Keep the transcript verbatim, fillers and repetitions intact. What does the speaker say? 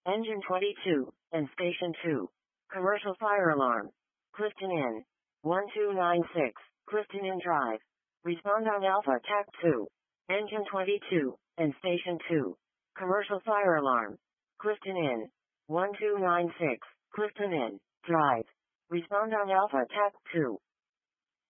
Engine twenty-two, and Station two. Commercial fire alarm. Clifton Inn. one two nine six, Clifton Inn Drive. Respond on Alpha T A C two. Engine twenty-two, and Station two. Commercial fire alarm. Clifton Inn. one two nine six, Clifton Inn Drive. Respond on Alpha T A C two.